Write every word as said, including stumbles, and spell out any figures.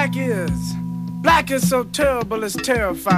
black is. Black is so terrible, it's terrifying.